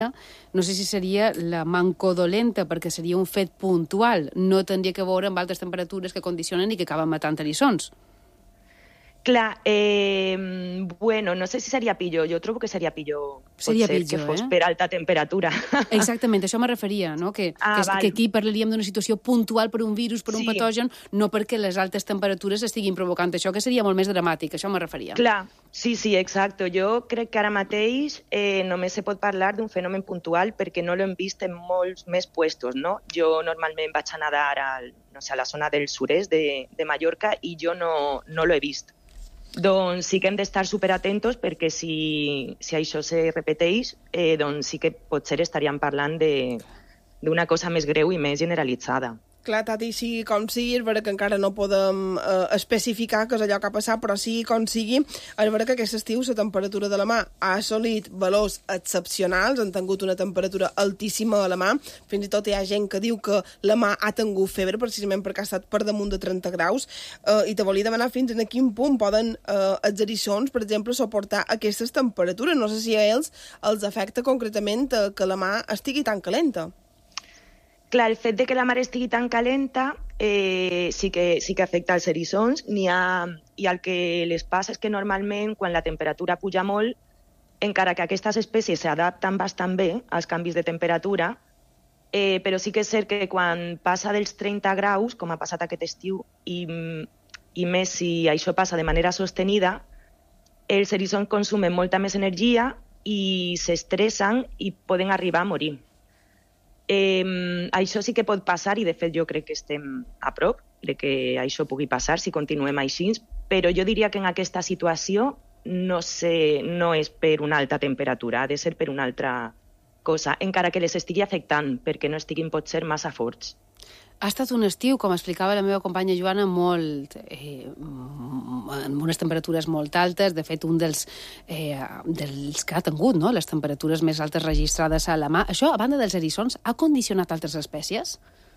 no sé si seria la manco dolenta, perquè seria un fet puntual. No tindria que veure amb altres temperatures que condicionen i que acaben matant eriçons. Clar, bueno, no sé si seria pitjor. Jo trobo que seria pitjor. Seria Pot ser pitjor, que fos per alta temperatura. Exactament, això me referia, no? Que aquí parlaríem d'una situació puntual per un virus, per un patogen, no perquè les altes temperatures estiguin provocant això, que seria molt més dramàtic, això me referia. Clar, sí, exacte. Jo crec que ara mateix només se pot parlar d'un fenomen puntual perquè no l'hem vist en molts més puestos, no? Jo normalment vaig a nedar a la zona del sud-est de Mallorca i jo no l'he vist. Doncs sí que hem d'estar superatentos perquè si això se repeteix, doncs sí que potser estaríem parlant d'una cosa més greu i més generalitzada. Clar, Tati, sigui com sigui, és vera que encara no podem especificar què és allò que ha passat, però sigui com sigui, és vera que aquest estiu la temperatura de la mar ha assolit valors excepcionals, han tingut una temperatura altíssima a la mar, fins i tot hi ha gent que diu que la mar ha tingut febre precisament perquè ha estat per damunt de 30 graus, i te volia demanar fins a quin punt poden els eriçons, per exemple, suportar aquestes temperatures. No sé si a ells els afecta concretament que la mar estigui tan calenta. Clar, el fet de que la mar estigui tan calenta sí que afecta els eriçons. I el que les passa és que normalment quan la temperatura puja molt, encara que aquestes espècies s'adapten bastant bé als canvis de temperatura, però sí que és cert que quan passa dels 30 graus, com ha passat aquest estiu, i més si això passa de manera sostenida, els eriçons consumen molta més energia i s'estressen i poden arribar a morir. Això sí que pot passar i de fet jo crec que estem a prop de que això pugui passar si continuem així, però jo diria que en aquesta situació no és per una alta temperatura, ha de ser per una altra cosa, encara que les estigui afectant perquè no estiguin potser massa forts. Ha estat un estiu, com explicava la meva companya Joana, amb unes temperatures molt altes. De fet, un dels que ha tingut, no?, les temperatures més altes registrades a la mà. Això, a banda dels eriçons, ha condicionat altres espècies?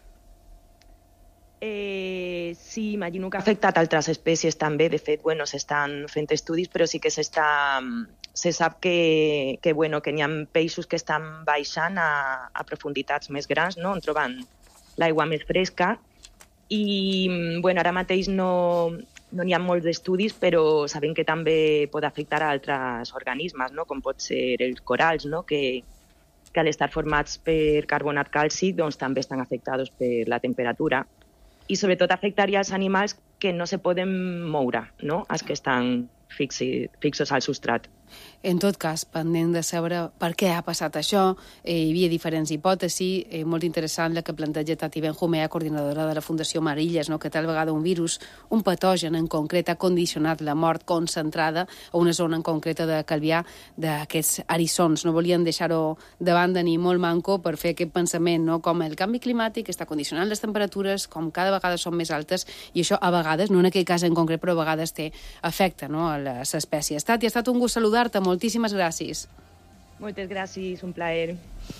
Sí, imagino que ha afectat altres espècies també. De fet, s'estan fent estudis, però sí que se sap que n'hi ha peixos que estan baixant a profunditats més grans, no?, on troben l'aigua més fresca i ara mateix no n'hi ha molts estudis, però sabem que també pot afectar a altres organismes, no? Com pot ser els corals, no? Que al estar formats per carbonat càlcic doncs, també estan afectats per la temperatura i sobretot afectaria els animals que no se poden moure, no? Els que estan fixos al substrat. En tot cas, pendent de saber per què ha passat això, hi havia diferents hipòtesis, molt interessant la que planteja Tati Benjumea, coordinadora de la Fundació Marilles, no? Que tal vegada un virus, un patogen en concret, ha condicionat la mort concentrada a una zona en concreta de Calvià d'aquests eriçons. No volien deixar-ho de banda ni molt manco per fer aquest pensament, no? Com el canvi climàtic està condicionant les temperatures, com cada vegada són més altes, i això a vegades, no en aquell cas en concret, però a vegades té efecte, no?, a les espècies. Tati, ha estat un gust saludar-te, moltíssimes gràcies. Moltes gràcies, un plaer.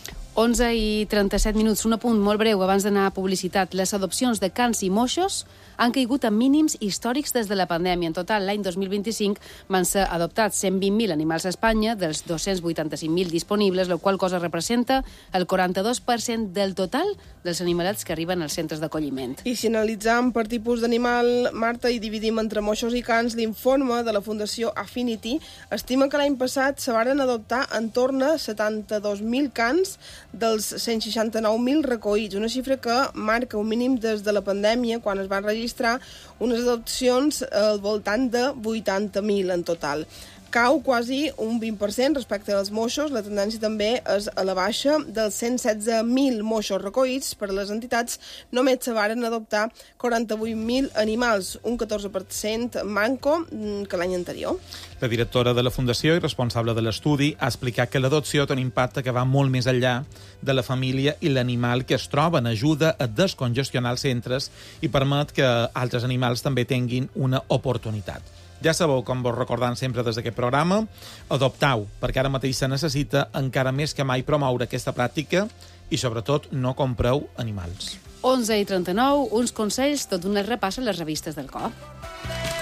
11:37, un apunt molt breu abans d'anar a publicitat. Les adopcions de cans i moixos han caigut a mínims històrics des de la pandèmia. En total, l'any 2025 van ser adoptats 120.000 animals a Espanya, dels 285.000 disponibles, la qual cosa representa el 42% del total dels animalets que arriben als centres d'acolliment. I si analitzam per tipus d'animal, Marta, i dividim entre moixos i cans, l'informe de la Fundació Affinity estima que l'any passat se varen adoptar en torn a 72.000 cans dels 169.000 recollits, una xifra que marca un mínim des de la pandèmia, quan es van registrar unes adopcions al voltant de 80.000 en total. Cau quasi un 20% respecte als moixos. La tendència també és a la baixa. Dels 116.000 moixos recollits per les entitats, només se varen adoptar 48.000 animals, un 14% manco que l'any anterior. La directora de la Fundació i responsable de l'estudi ha explicat que l'adopció té un impacte que va molt més enllà de la família i l'animal que es troben. Ajuda a descongestionar els centres i permet que altres animals també tinguin una oportunitat. Ja sabeu, com vos recordant sempre des d'aquest programa, adoptau, perquè ara mateix se necessita encara més que mai promoure aquesta pràctica i, sobretot, no compreu animals. 11:39, uns consells, tot un repàs a les revistes del cop.